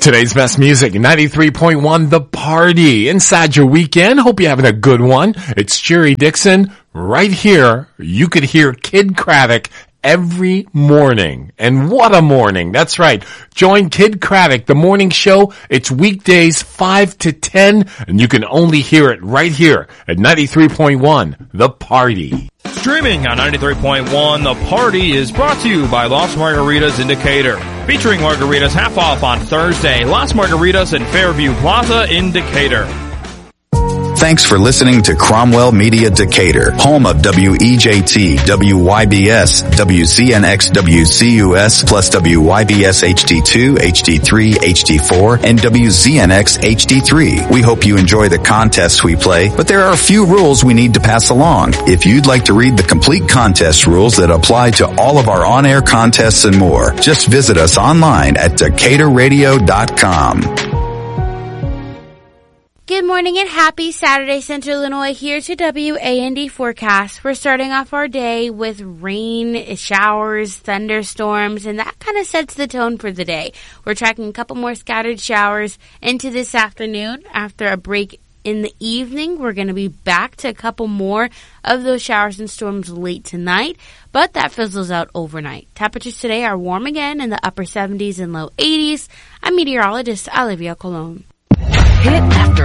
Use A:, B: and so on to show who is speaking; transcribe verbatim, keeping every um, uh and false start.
A: Today's best music, ninety-three point one The Party. Inside your weekend. Hope you're having a good one. It's Jerry Dixon. Right here, you could hear Kid Craddock every morning. And what a morning. That's right. Join Kid Craddock, the morning show. It's weekdays five to ten, and you can only hear it right here at ninety-three point one The Party.
B: Streaming on ninety-three point one The Party is brought to you by Las Margaritas in Decatur. Featuring margaritas half off on Thursday. Las Margaritas in Fairview Plaza in Decatur.
C: Thanks for listening to Cromwell Media Decatur, home of W E J T, W Y B S, W Z N X, W C U S, plus W Y B S H D two, H D three, H D four, and W Z N X H D three. We hope you enjoy the contests we play, but there are a few rules we need to pass along. If you'd like to read the complete contest rules that apply to all of our on-air contests and more, just visit us online at decatur radio dot com.
D: Good morning and happy Saturday, Central Illinois. Here's your W A N D forecast. We're starting off our day with rain, showers, thunderstorms, and that kind of sets the tone for the day. We're tracking a couple more scattered showers into this afternoon. After a break in the evening, we're going to be back to a couple more of those showers and storms late tonight, but that fizzles out overnight. Temperatures today are warm again in the upper seventies and low eighties. I'm meteorologist Olivia Colon.
E: Hit after